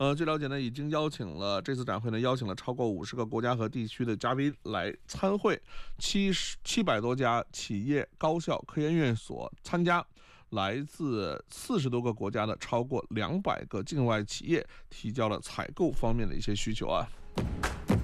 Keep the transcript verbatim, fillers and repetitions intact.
呃，据了解呢，已经邀请了这次展会呢，邀请了超过五十个国家和地区的嘉宾来参会，七十七百多家企业、高校、科研院所参加。来自四十多个国家的超过两百个境外企业提交了采购方面的一些需求啊。